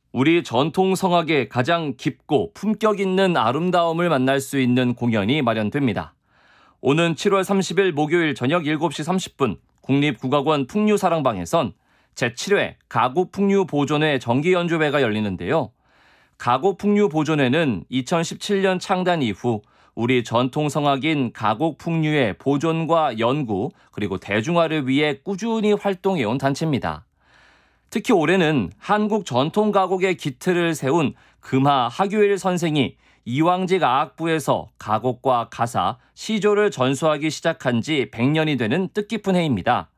우리 전통 성악의 가장 깊고 품격 있는 아름다움을 만날 수 있는 공연이 마련됩니다. 오는 7월 30일 목요일 저녁 7시 30분 국립국악원 풍류사랑방에선 제7회 가곡풍류보존회 정기연주회가 열리는데요. 가곡풍류보존회는 2017년 창단 이후 우리 전통성악인 가곡풍류의 보존과 연구 그리고 대중화를 위해 꾸준히 활동해온 단체입니다. 특히 올해는 한국 전통가곡의 기틀을 세운 금하 하규일 선생이 이왕직 아학부에서 가곡과 가사, 시조를 전수하기 시작한 지 100년이 되는 뜻깊은 해입니다.